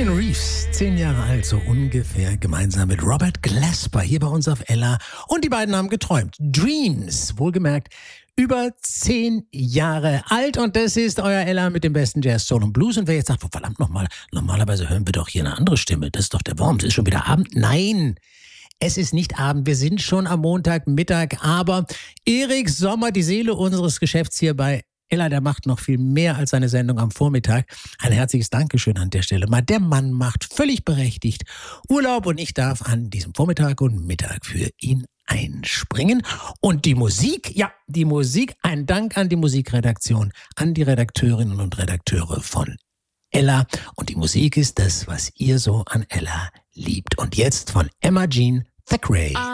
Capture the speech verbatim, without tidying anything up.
Keanu Reeves, zehn Jahre alt, so ungefähr, gemeinsam mit Robert Glasper hier bei uns auf Ella. Und die beiden haben geträumt. Dreams, wohlgemerkt, über zehn Jahre alt. Und das ist euer Ella mit dem besten Jazz, Soul und Blues. Und wer jetzt sagt, oh, verdammt nochmal, normalerweise hören wir doch hier eine andere Stimme. Das ist doch der Worm, es ist schon wieder Abend. Nein, es ist nicht Abend, wir sind schon am Montagmittag. Aber Erik Sommer, die Seele unseres Geschäfts hier bei Ella, der macht noch viel mehr als seine Sendung am Vormittag. Ein herzliches Dankeschön an der Stelle. Mal, der Mann macht völlig berechtigt Urlaub und ich darf an diesem Vormittag und Mittag für ihn einspringen. Und die Musik, ja, die Musik, ein Dank an die Musikredaktion, an die Redakteurinnen und Redakteure von Ella. Und die Musik ist das, was ihr so an Ella liebt. Und jetzt von Emma Jean Thackeray.